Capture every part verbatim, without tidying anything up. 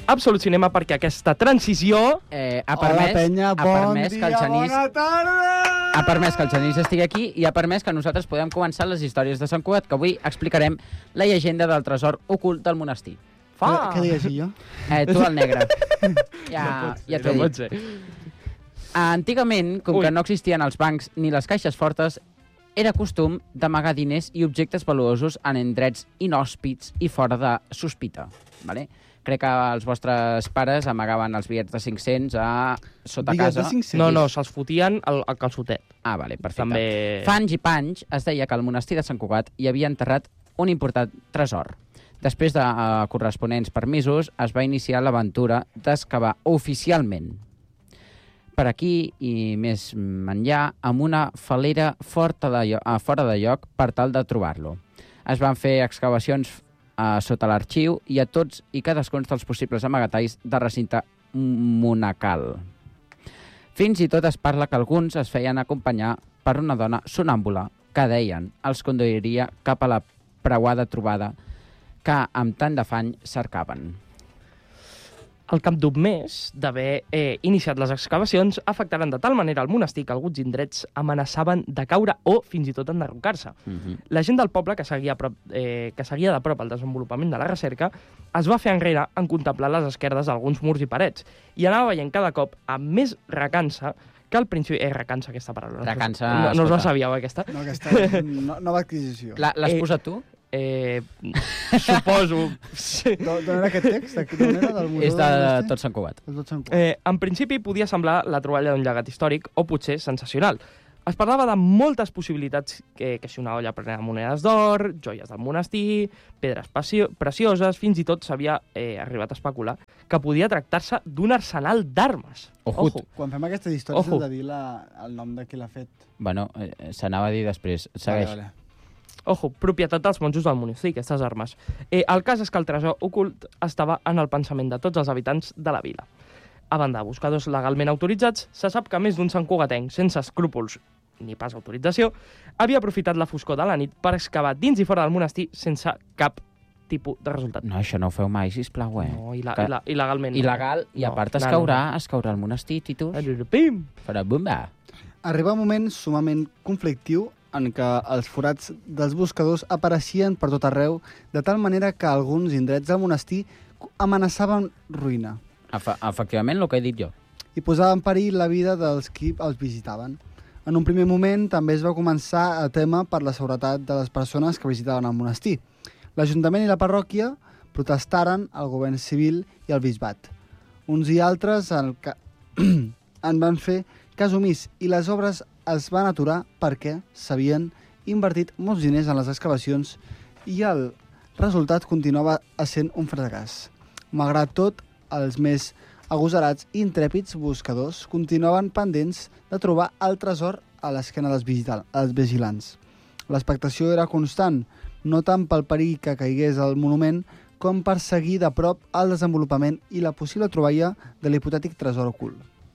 Absolut Cinema perquè aquesta transició eh, ha permès, Hola, penya, ha bon permès dia, que el Genís, bona tarda! ha permès que el Genís estigui aquí i ha permès que nosaltres podem començar les històries de Sant Cugat, que avui explicarem la llegenda del tresor ocult del monestir. Fa... Què digues jo? Eh, tu el negre. Ja, no ja no t'ho he pot dit. ser. Antigament, com Ui. que no existien els bancs ni les caixes fortes, era costum d'amagar diners i objectes valuosos en indrets inhòspits i fora de sospita. Vale? Crec que els vostres pares amagaven els bitllets de cinc-cents a sota Bitllets casa. de cinc-cents? No, no, se'ls fotien al, al calçotet. Ah, vale, perfecte. També... Fa anys i panys es deia que al monestir de Sant Cugat hi havia enterrat un important tresor. Després de uh, corresponents permisos, es va iniciar l'aventura d'excavar oficialment per aquí i més enllà amb una falera forta de lloc, uh, fora de lloc per tal de trobar-lo. Es van fer excavacions uh, sota l'arxiu i a tots i cadascun dels possibles amagatalls de recinte monacal. Fins i tot es parla que alguns es feien acompanyar per una dona sonàmbula que deien els conduiria cap a la preuada trobada que amb tant d'afany cercaven. Al cap d'un mes d'haver eh, iniciat les excavacions, afectaren de tal manera el monestir que alguns indrets amenaçaven de caure o fins i tot enderrocar-se. Uh -huh. La gent del poble, que seguia, a prop, eh, que seguia de prop el desenvolupament de la recerca, es va fer enrere en contemplar les esquerdes d'alguns murs i parets i anava veient cada cop amb més recança que al principi... Eh, recança, aquesta paraula. Recança, No, no us la escolta. sabíeu, aquesta? No, aquesta és no, nova adquisició. La- L'has Eh, posat tu? Eh, suposo. Sí. D'on d'on era aquest text? D'on era? Del Museu És de del Monestir? tot Sant Cugat. De tot Sant Cugat. Eh, en principi podia semblar la troballa d'un llegat històric o potser sensacional. Es parlava de moltes possibilitats, que, que si una olla prenent monedes d'or, joies del monestir, pedres precio precioses, fins i tot s'havia eh, arribat a especular que podia tractar-se d'un arsenal d'armes. Ojut. Ojo. Quan fem aquestes històries Ojo. has de dir la, el nom de qui l'ha fet. Bueno, eh, s'anava a dir després. Segueix. Vale, vale. Ojo, propietat dels monjos del monestir, aquestes armes. Eh, el cas és que el tresor ocult estava en el pensament de tots els habitants de la vila. A banda de buscadors legalment autoritzats, se sap que més d'un santcugatenc, sense escrúpols ni pas autorització, havia aprofitat la foscor de la nit per excavar dins i fora del monestir sense cap tipus de resultat. No, això no ho feu mai, sisplau, eh? No, il·la, Que- il·la, il·legalment. Il·legal, i a part es no, caurà, es caurà al monestir, Titus. No. Pim! Farà bomba. Arriba un moment sumament conflictiu en què els forats dels buscadors apareixien per tot arreu, de tal manera que alguns indrets del monestir amenaçaven ruïna Efe efectivament, el que he dit jo. i posaven en perill la vida dels qui els visitaven. En un primer moment també es va començar a tema per la seguretat de les persones que visitaven el monestir. L'Ajuntament i la parròquia protestaren al govern civil i al bisbat. Uns i altres en, ca... en van fer cas omís i les obres es van aturar perquè s'havien invertit molts diners en les excavacions i el resultat continuava essent un fracàs. Malgrat tot, els més agosarats i intrèpids buscadors continuaven pendents de trobar el tresor a l'esquena dels, dels vigilants. L'expectació era constant, no tant pel perill que caigués el monument, com per seguir de prop el desenvolupament i la possible troballa de l'hipotètic tresor ocult.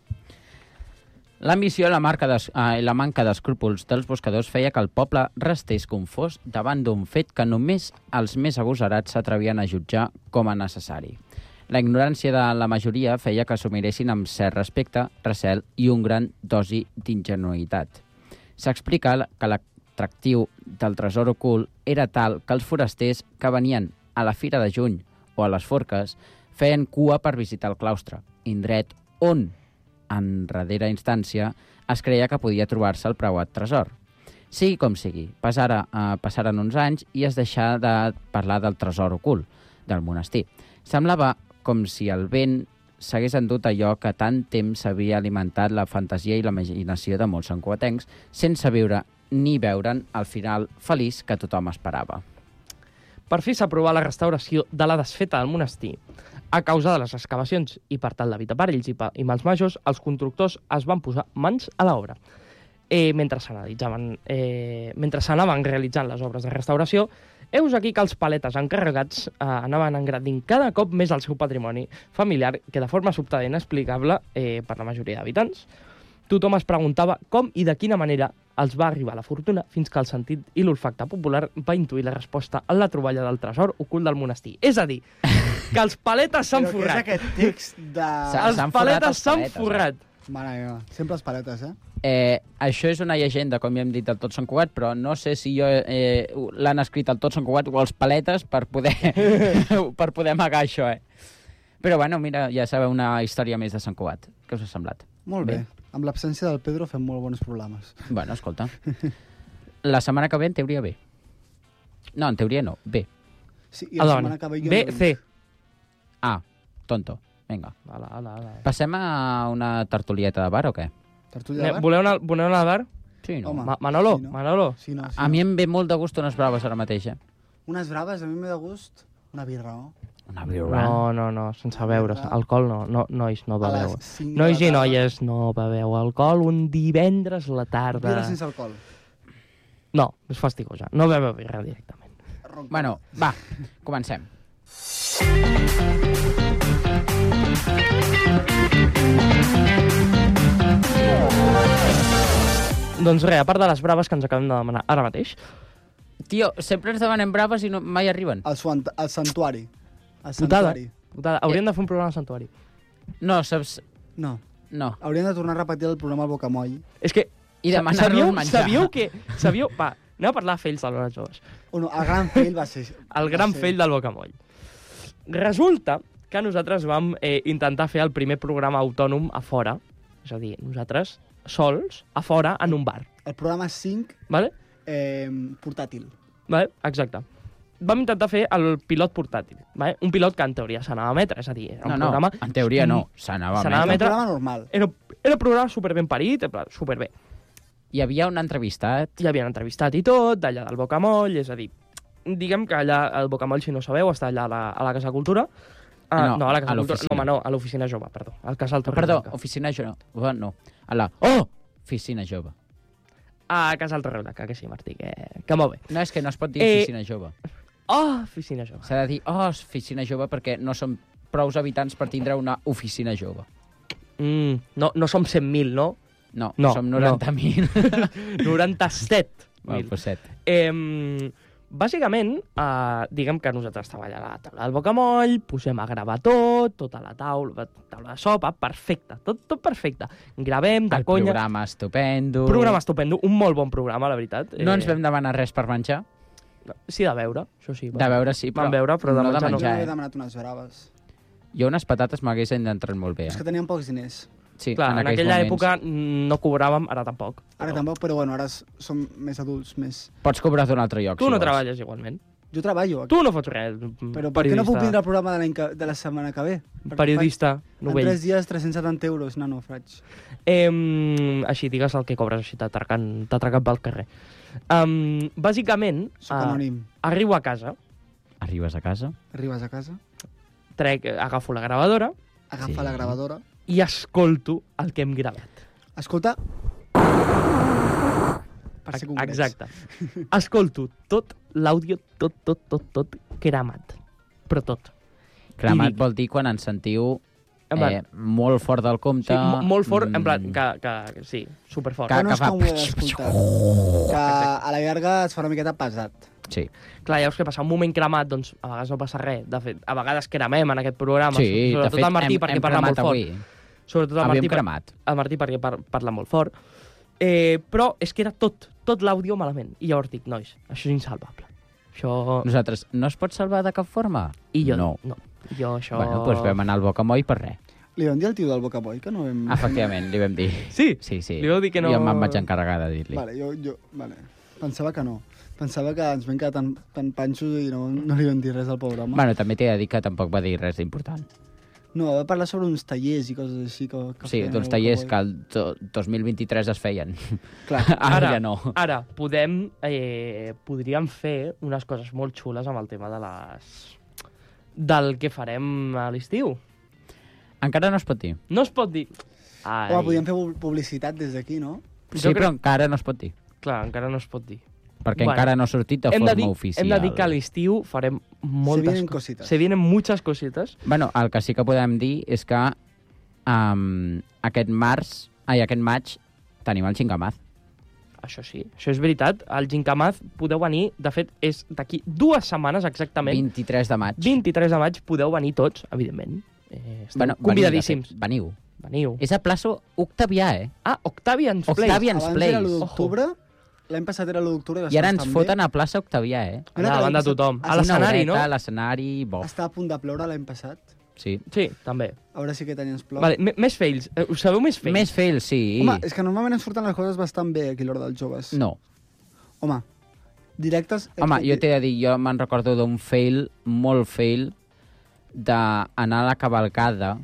L'ambició i la, marca des, eh, la manca d'escrúpols dels buscadors feia que el poble restés confós davant d'un fet que només els més agosarats s'atrevien a jutjar com a necessari. La ignorància de la majoria feia que s'ho miressin amb cert respecte, recel i un gran dosi d'ingenuïtat. S'explica que l'atractiu del tresor ocult era tal que els forasters que venien a la Fira de Juny o a les Forques feien cua per visitar el claustre, indret on, en darrera instància, es creia que podia trobar-se el preuat tresor. Sigui com sigui, passara, eh, passaren uns anys i es deixà de parlar del tresor ocult del monestir. Semblava com si el vent s'hagués endut allò que tant temps s'havia alimentat la fantasia i la imaginació de molts santcugatencs sense viure ni veure'n el final feliç que tothom esperava. Per fi s'aprovà la restauració de la desfeta del monestir. A causa de les excavacions i per tal d'evitar perills i, pa i mals majors, els constructors es van posar mans a l'obra. Eh, mentre s'analitzaven, eh, mentre s'anaven realitzant les obres de restauració, heus aquí que els paletes encarregats eh, anaven engradint cada cop més el seu patrimoni familiar, que de forma sobtada i inexplicable eh, per la majoria d'habitants. Tothom es preguntava com i de quina manera els va arribar la fortuna, fins que el sentit i l'olfacte popular va intuir la resposta a la troballa del tresor ocult del monestir. És a dir, que els paletes s'han Però què és forrat. aquest text de... S'ha- Els s'han forrat paletes els s'han paletes, eh? forrat. Mare meva, sempre els paletes, eh? Eh, això és una llegenda, com ja hem dit, del Tots són Cugat, però no sé si jo eh, l'han escrit el Tots són Cugat o els paletes per poder, per poder amagar això, eh? Però bueno, mira, ja sabeu una història més de Sant Cugat. Què us ha semblat? Molt bé. Bé. Amb l'absència del Pedro fem molt bons programes. Bueno, escolta. La setmana que ve, en teoria, bé. No, en teoria no, bé. Sí, i la Endavant. setmana que ve jo B, no- C. Ah, tonto. Vinga. Ala, ala, ala. Passem a una tertulieta de bar o què? Tertúlia Ne- de bar? Voleu anar, voleu anar al bar? Sí, no? Home. Ma Manolo, Sí, no? Manolo. Sí, no, sí, A no. mi em ve molt de gust unes braves ara mateix, eh? Unes braves, a mi m'he de gust una birra, no? Una birra. No, no, no, sense beure. Alcohol no. no nois, no A les beveu. cinc de Nois la i tarda. noies, no beveu alcohol un divendres a la tarda. Birra sense alcohol. No, és fastigosa. No beveu birra directament. Ronca. Bueno, va, comencem. Doncs res, a part de les braves que ens acabem de demanar ara mateix, Tio, sempre ens demanem braves i no, mai arriben. El, suant el santuari. El putada, santuari. putada. Hauríem de fer un programa al santuari. No, saps... No. No. Hauríem de tornar a repetir el programa al Bocamoll. És que... I sa- demanar-nos sabíeu, menjar. sabíeu que... Sabíeu... Va, anem a parlar fells de l'hora joves. O no, el gran fail va ser... El gran fell del Bocamoll. Resulta que nosaltres vam eh, intentar fer el primer programa autònom a fora, és a dir, nosaltres sols, a fora, en un bar. El programa cinc, Vale? eh, portàtil. Vale? Exacte. Vam intentar fer el pilot portàtil, vale? Un pilot que en teoria s'anava a emetre, és a dir, era un No, no, programa... en teoria no. S'anava a S'anava a emetre. Un emetre- programa normal. Era, era un programa superben parit, en plan, superbé. Hi havia un entrevistat. Ja havien entrevistat i tot, d'allà del Bocamoll, és a dir, diguem que allà al Bocamoll, si no sabeu, està allà a la, a la Casa Cultura. Ah, No, no, a la Casa a Cultura. l'oficina. No, home, no, a l'Oficina Jove, perdó. Al Casal Perdó, Torreblanca. oficina jove. No, a la... Oh! Oficina jove. A Casal Torreblanca, que sí, Martí, que, que molt bé. No, és que no es pot dir Eh, oficina jove. Oh, Oficina Jove. S'ha de dir, oh, oficina jove, perquè no som prous habitants per tindre una oficina jove. Mm, no, no som cent mil, no? No, No, som noranta mil. noranta-set Bueno, mil. pues set. Eh, bàsicament, eh, diguem que nosaltres estem allà a la taula del Bocamoll, posem a gravar tot, tota la taula, taula de sopa, perfecte, tot, tot perfecte. Gravem, de El conya... programa estupendo. Programa estupendo, un molt bon programa, la veritat. No ens vam demanar res per menjar. Sí, de veure, això sí. De veure, sí, però Vam veure, però de no menjar no. Jo menjar, m'he eh? demanat unes braves. Jo unes patates m'haguessin entrat molt bé, És eh? que teníem pocs diners. Sí, Clar, en, aquells aquella moments. època mm, no cobràvem, ara tampoc. Ara Però tampoc, però bueno, ara s- som més adults, més... Pots cobrar d'un altre lloc, Tu si no vols. treballes igualment. Jo treballo aquí. Tu no fots res, Però per què no puc vindre al programa de, l'any que, de la setmana que ve? Perquè Periodista, faig En novell. tres dies, tres-cents setanta euros, nano, fraig. Eh, així, digues el que cobres, així t'atraquen t'atraquen pel carrer. Um, bàsicament, Soc uh, anònim. arribo a casa, Arribes a casa? Arribes a casa, trec, agafo la gravadora agafa Sí. la gravadora, i escolto el que hem gravat. escolta... Per ser concrets. Exacte. Escolto tot l'àudio, tot, tot, tot, tot, cremat. Però tot. Cremat dic- vol dir quan ens sentiu En plan, eh, molt fort del compte. sí, mo- molt fort, en plan, mm, que, que sí, superfort. Que- Que no és fa- com ho he d'escoltar. Que a la llarga es fa una miqueta pesat. Sí, Clar, llavors que passa un moment cremat, doncs a vegades no passa res. De fet, a vegades cremem en aquest programa, sí de sobretot fet el Martí hem, perquè hem parla cremat molt fort. avui. Sobretot el Avui Martí, hem per- cremat. el Martí perquè par parla molt fort. Eh, però és que era tot, tot l'àudio malament. I llavors dic, nois, això és insalvable. Això... Nosaltres, no es pot salvar de cap forma? I jo no. no. Jo això... Bueno, doncs vam anar al Bocamoll per res. Li vam dir al tio del Bocamoll que no vam... Efectivament, li vam dir. Sí? Sí, sí. Li vau dir que no- Jo me'n vaig encarregar de dir-li. Vale, jo, jo, vale. Pensava que no. Pensava que ens vam quedar tan, tan panxos i no, no li vam dir res al pobre home. Bueno, també t'he de dir que tampoc va dir res d'important. No, va parlar sobre uns tallers i coses així que, que Sí, feien d'uns al tallers que Bocamoll. el do- dos mil vint-i-tres es feien. Clar, Ara, Ara- ja no. Ara, podem, eh, podríem fer unes coses molt xules amb el tema de les... del que farem a l'estiu. Encara no es pot dir. No es pot dir... Ai, home, podíem fer pu- publicitat des d'aquí, no? Sí, Jo crec- però encara no es pot dir. Clar, encara no es pot dir. Perquè Bueno, encara no ha sortit de hem forma de dir, oficial. Hem de dir que a l'estiu farem moltes... vienen co- cositas. Se vienen muchas cositas. Bueno, el que sí que podem dir és que um, aquest març, ai, aquest maig, tenim el Xingamaz. això sí, això és veritat. Al Gincamaz podeu venir, de fet, és d'aquí dues setmanes exactament. vint-i-tres de maig. vint-i-tres de maig podeu venir tots, evidentment. Eh, esteu Bueno, convidadíssims. Veniu, de fet, veniu. Veniu. És a plaça Octavià, eh? Ah, Octavian's Place. Octavian's Abans Place. era l'u d'octubre, l'any passat era l'u d'octubre. I ara ens foten a plaça Octavià, eh? Mira Allà, que davant de l'any tothom. passat- A l'escenari, no? Una horeta, a l'escenari, bo. Estava a punt de ploure l'any passat. Sí. Sí, també. A veure si aquest any ens plou. Vale, m- més fails. Eh, Us sabeu més fails? Més fail, sí. Home, és que normalment ens surten les coses bastant bé aquí a l'hora dels joves. No. Home, directes... Home, jo t'he de dir, jo me'n recordo d'un fail, molt fail, d'anar a la cavalcada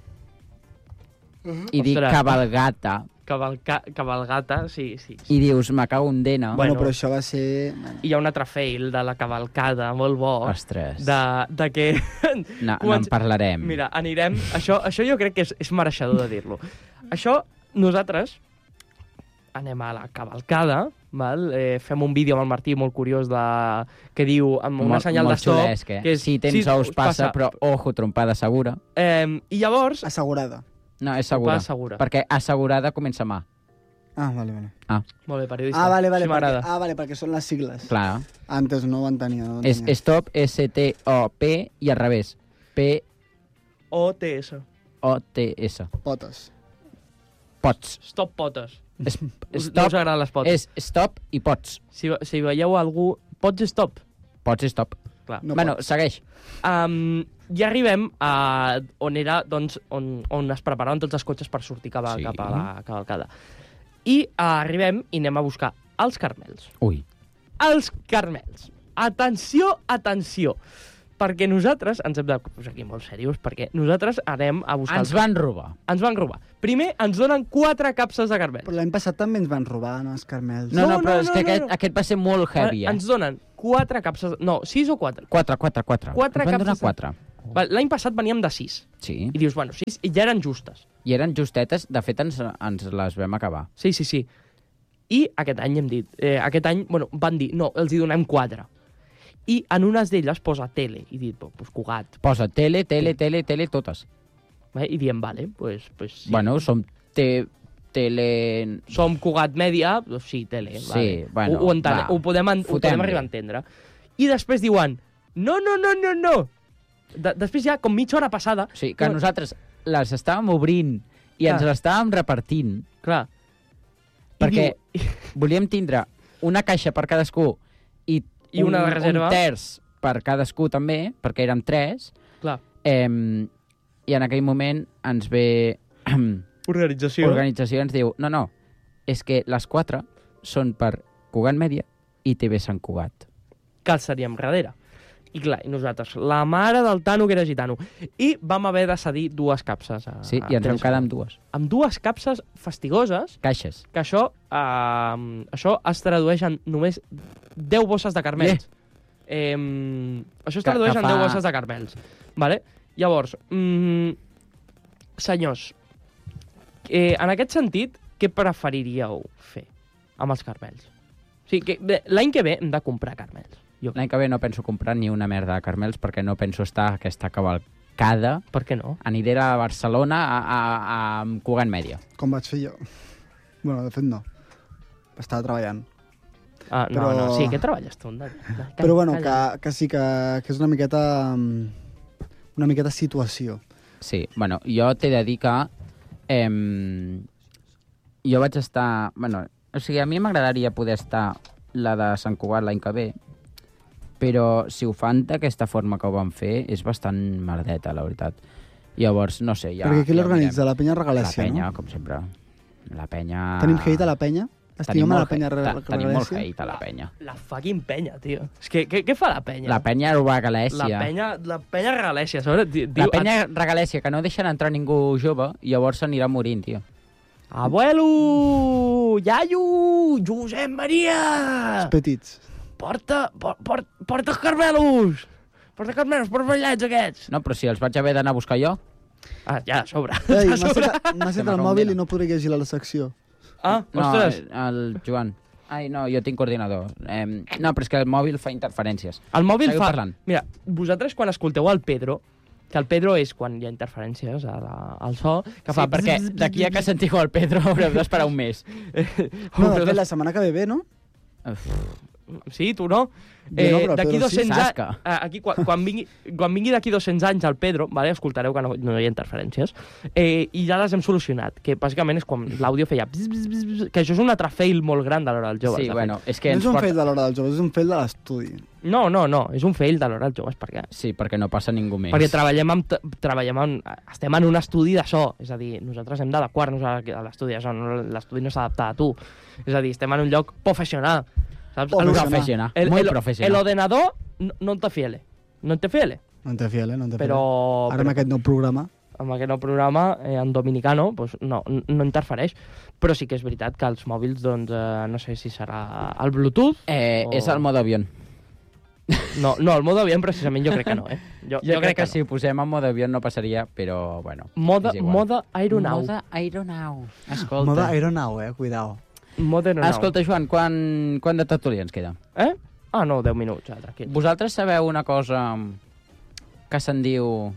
i dir Ostres. cavalgata Cavalca... Cavalgata, sí, sí. sí. i dius, me cago en dena. Bueno, Bueno. però això va ser... I hi ha un altre fail de la cavalcada, molt bo. Ostres, De, de que... no, no comença- en parlarem. Mira, anirem... Això, això jo crec que és, és mereixedor de dir-lo. Això, nosaltres anem a la cavalcada, val? Eh, fem un vídeo amb el Martí molt curiós de... que diu, amb una Molt- senyal molt de stop... xulesc, eh? que és, si tens ous passa, però ojo, trompada segura. Eh, I llavors... Assegurada. No, és segura. Trompada segura. Perquè assegurada comença mà. Ah, vale, vale. Molt bé, periodista. Ah, vale, vale. Sí, perquè, m'agrada. ah, vale, perquè són les sigles. Clar. Antes no ho entenia. No ho És entenia. stop, S T O P i al revés. P O T S. O T S. Potes. Pots. Stop potes. Es, Us, no us stop agraden les potes. és stop i pots. Si, si veieu algú... Pots stop. Pots i stop. Clar. No bueno, pots. segueix. Um, I arribem a on era, doncs, on, on es preparaven tots els cotxes per sortir cap a, Sí. cap a la cavalcada. I uh, arribem i anem a buscar els carmels. Ui. Els carmels. Atenció, atenció. Perquè nosaltres ens hem de posar aquí molt serios, perquè nosaltres anem a buscar... Ens els... van robar. Ens van robar. Primer ens donen quatre capses de carmels. Però l'any passat també ens van robar, no, els carmels. No, no, No, però no, és no, que no, aquest, no. aquest va ser molt heavy, eh? Ens donen quatre capses... No, sis o quatre. Quatre, quatre, quatre. Quatre Ens van donar capses de- quatre. Val, l'any passat veníem de sis. Sí. I dius, bueno, sis, i ja eren justes. I eren justetes. De fet, ens, ens les vam acabar. Sí, sí, sí. I aquest any hem dit... Eh, aquest any, bueno, van dir, no, els hi donem quatre. I en unes d'elles posa tele. I dit, pues Cugat. Posa tele, tele, tele, tele, totes. Eh? I diem, vale, pues, pues sí. Bueno, som te, tele... Som Cugat Mèdia, doncs sí, tele. Sí, vale. bueno, ho, ho, entene, va, ho, podem, en, ho fotem-li. podem arribar a entendre. I després diuen, no, no, no, no, no. De, després ja, com mitja hora passada... O sigui, que no, nosaltres les estàvem obrint i Clar. ens les estàvem repartint Clar. I perquè diu- volíem tindre una caixa per cadascú i, I una un, de reserva. un terç per cadascú també, perquè érem tres, Clar. eh, i en aquell moment ens ve Organització. organització i ens diu no, no, és que les quatre són per Cugat Mèdia i T V Sant Cugat. Que el seríem darrere. I clar, i nosaltres, la mare del Tano que era gitano. I vam haver de cedir dues capses. A, Sí, i ens a vam quedar amb dues. Amb dues capses fastigoses, Caixes. que això, eh, això es tradueix en només deu bosses de carmels. Eh, això es Que- tradueix que en fa- deu bosses de carmels. Vale? Llavors, mm, senyors, eh, en aquest sentit, què preferiríeu fer amb els carmels? O sigui, que bé, l'any que ve hem de comprar carmels. Jo, L'any que ve no penso comprar ni una merda de carmels perquè no penso estar a aquesta cavalcada. per què no? Aniré a Barcelona a, a, a Cugat Mèdia. Com vaig fer jo. Bueno, de fet no. Estava treballant. Ah, no, Però- no, sí, què treballes tu? Calla, calla, Però bueno, calla. que, que sí que, que és una miqueta... mm, una miqueta situació. Sí, bueno, jo t'he de dir que em, jo vaig estar... Bueno, o sigui, a mi m'agradaria poder estar la de Sant Cugat l'any que ve, però si ho fan d'aquesta forma que ho van fer és bastant merdeta, la veritat. Llavors, no sé, ja... Perquè qui ja ho l'organitza? mirem. La penya La Regalèssia, penya, no? com sempre. La penya... Tenim hate a la penya? Tenim Estimem a la molt penya hate, Re- te- Tenim molt Regalèssia? hate a la penya. La fucking penya, tio. És que, què, què fa la penya? La penya La Regalèssia. penya, la penya regalèssia, a sobre, di- La diu... penya Regalèssia, que no deixen entrar ningú jove i llavors s'anirà morint, tio. Abuelo! Iaio! Josep Maria! Els petits. Porta, por, por, porta els carmelos! Porta carmelos, porta ballets aquests! No, però si els vaig haver d'anar a buscar jo. Ah, ja, a sobre. Ei, a m'ha sobre. set, m'ha set Estem a el mòbil Rondela. i no podré llegir la secció. Ah, No, ostres. el Joan. Ai, no, jo tinc coordinador. Eh, no, però és que el mòbil fa interferències. El mòbil Seguiu fa... parlant. Mira, vosaltres quan escolteu el Pedro, Que el Pedro és quan hi ha interferències a la, al so, que fa... Sí, perquè d'aquí a que sentiu el Pedro haureu d'esperar un mes. No, de fet, la setmana que ve bé, no? Sí, tu no? Jo no, Eh, però d'aquí Pedro sí. dos-cents anys... Sasca. eh, Aquí, quan, quan vingui, quan vingui d'aquí dos-cents anys el Pedro, vale, escoltareu que no, no hi ha interferències, eh, i ja les hem solucionat, que bàsicament és quan l'àudio feia... Bzz, bzz, bzz, bzz, que això és un altre fail molt gran de l'hora dels joves. Sí, de bueno, fet. és que No ens és un porta... fail de l'hora dels joves, és un fail de l'estudi. No, no, no, és un fail de l'hora dels joves, perquè... Sí, perquè no passa ningú més. Perquè treballem amb, treballem amb, estem en un estudi de so, és a dir, nosaltres hem d'adequar-nos a a l'estudi de so, no- l'estudi no s'adapta a tu. És a dir, estem en un lloc professional. Saps? Professional. Professional, El, muy el, professional. el ordenador no, no te fiele. No te fiele. No en té fiel, eh? No en té fiel. Però, Ara però amb aquest nou programa... amb aquest nou programa, eh, en dominicano, pues, no, no interfereix. Però sí que és veritat que els mòbils, doncs, eh, no sé si serà el Bluetooth... Eh, o- És el mode avión. No, no, el mode avión precisament jo crec que no, eh? Jo, jo crec que, que si ho posem en mode avión no passaria, però, bueno, Mode, és igual. mode aeronau. Mode aeronau. Escolta. Moda aeronau, eh? Cuidao. Mode aeronau. Escolta, Joan, quan, quan de tertúlia ens queda? Eh? Ah, no, deu minuts, ja, tranquil. Vosaltres sabeu una cosa que se'n diu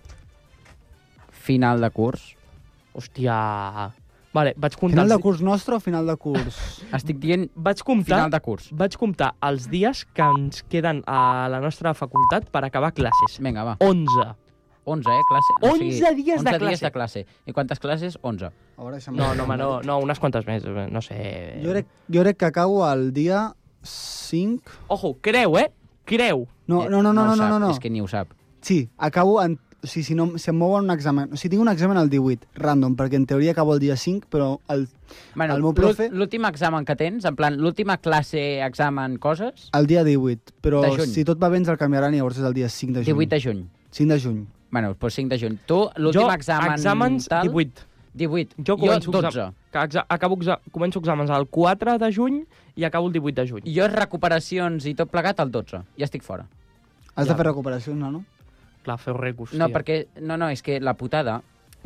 final de curs? Hòstia... Vale, vaig comptar... Final de els di- curs nostre o final de curs? Estic dient Vaig comptar, final de curs. vaig comptar els dies que ens queden a la nostra facultat per acabar classes. Vinga, va. onze. onze, eh, classe. onze dies de onze classe. dies de classe. I quantes classes? onze. A veure, deixa'm No, veure. no, home, no, no, unes quantes més, eh, no sé... Jo crec, jo crec que acabo el dia cinc... Ojo, creu, eh? Creu. No, no, no, no, ho no, sap, no, no. És que ni ho sap. Sí, acabo en... O sigui, si, no, si em mouen un examen... O sigui, tinc un examen el divuit, random, perquè en teoria acabo el dia cinc, però el, Bueno, el meu profe... l'ú- L'últim examen que tens, en plan, l'última classe, examen, coses, El dia divuit, però De juny. si tot va bé ens el canviaran i llavors és el dia cinc de juny. divuit de juny. cinc de juny. Bueno, doncs cinc de juny. Tu, l'últim Jo, examen exàmens, tal... divuit. divuit. Jo començo, dotze. exam... que exa... acabo exa... començo exàmens el quatre de juny i acabo el divuit de juny. Jo recuperacions i tot plegat el dotze. Ja estic fora. Has Ja. de fer recuperacions, no? no? Clar, feu recurs. No, tio. perquè... No, no, és que la putada